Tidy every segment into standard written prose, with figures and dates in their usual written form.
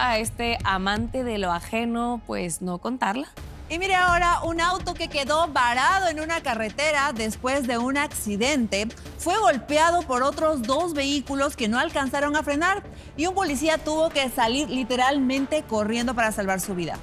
a este amante de lo ajeno, pues no contarla. Y mire ahora, un auto que quedó varado en una carretera después de un accidente fue golpeado por otros 2 vehículos que no alcanzaron a frenar y un policía tuvo que salir literalmente corriendo para salvar su vida.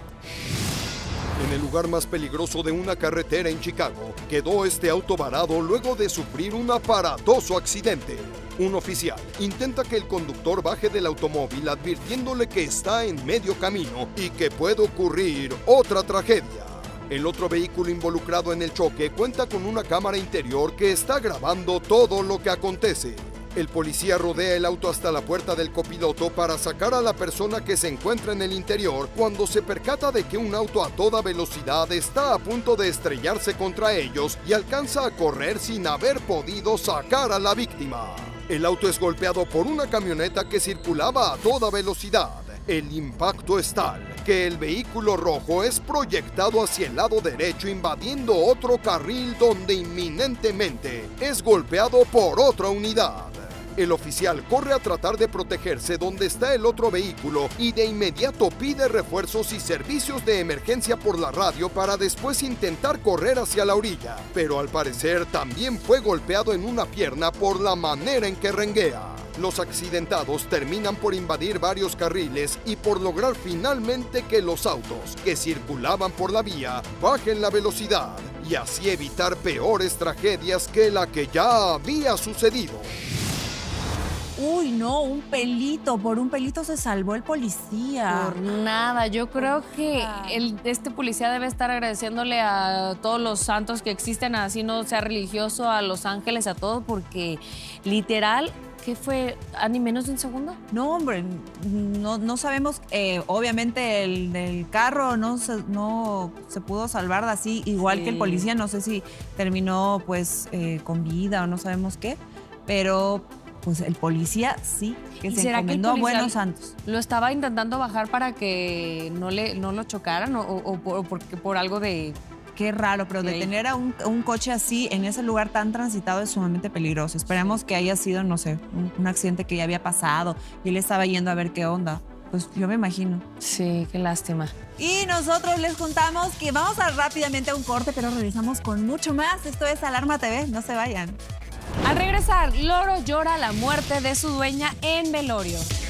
En el lugar más peligroso de una carretera en Chicago, quedó este auto varado luego de sufrir un aparatoso accidente. Un oficial intenta que el conductor baje del automóvil advirtiéndole que está en medio camino y que puede ocurrir otra tragedia. El otro vehículo involucrado en el choque cuenta con una cámara interior que está grabando todo lo que acontece. El policía rodea el auto hasta la puerta del copiloto para sacar a la persona que se encuentra en el interior cuando se percata de que un auto a toda velocidad está a punto de estrellarse contra ellos y alcanza a correr sin haber podido sacar a la víctima. El auto es golpeado por una camioneta que circulaba a toda velocidad. El impacto es tal que el vehículo rojo es proyectado hacia el lado derecho invadiendo otro carril donde inminentemente es golpeado por otra unidad. El oficial corre a tratar de protegerse donde está el otro vehículo y de inmediato pide refuerzos y servicios de emergencia por la radio para después intentar correr hacia la orilla. Pero al parecer también fue golpeado en una pierna por la manera en que renguea. Los accidentados terminan por invadir varios carriles y por lograr finalmente que los autos que circulaban por la vía bajen la velocidad y así evitar peores tragedias que la que ya había sucedido. Uy, no, por un pelito se salvó el policía. Por nada, yo creo que este policía debe estar agradeciéndole a todos los santos que existen, así no sea religioso, a los ángeles, a todo, porque literal, ¿qué fue? ¿A ni menos de un segundo? No, hombre, no sabemos. Obviamente el del carro no se pudo salvar de así, igual que el policía. No sé si terminó pues con vida o no sabemos qué, pero pues el policía sí, que se encomendó a buenos santos. ¿Lo estaba intentando bajar para que no lo chocaran o por algo de...? Qué raro, pero detener a un coche así en ese lugar tan transitado es sumamente peligroso. Esperemos que haya sido, no sé, un accidente que ya había pasado y él estaba yendo a ver qué onda. Pues yo me imagino. Sí, qué lástima. Y nosotros les contamos que vamos a rápidamente a un corte, pero regresamos con mucho más. Esto es Alarma TV, no se vayan. Al regresar, loro llora la muerte de su dueña en velorio.